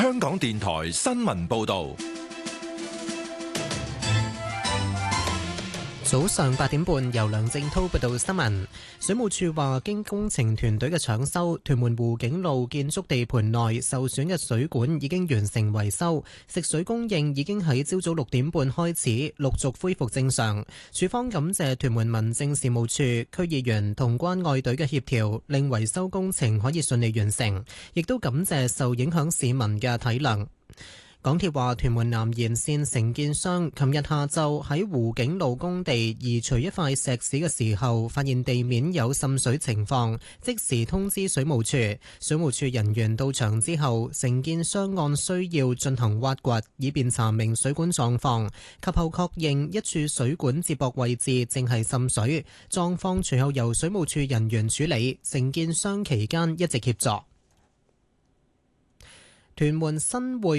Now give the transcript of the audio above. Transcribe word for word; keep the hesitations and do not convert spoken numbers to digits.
香港電台新聞報道。 早上八點半，由梁正滔報道新聞。水務署話，經工程團隊嘅搶修，屯門湖景路建築地盤內受損嘅水管已經完成維修，食水供應已經喺朝早六點半開始陸續恢復正常。署方感謝屯門民政事務處、區議員同關愛隊嘅協調，令維修工程可以順利完成，亦都感謝受影響市民嘅體諒。港鐵話，屯門南延線承建商琴日下晝喺湖景路工地移除一塊石屎嘅時候，發現地面有滲水情況，即時通知水務署。水務署人員到場之後，承建商按需要進行挖掘，以便查明水管狀況。及後確認一處水管接駁位置正係滲水，狀況隨後由水務署人員處理。承建商期間一直協助。屯門新會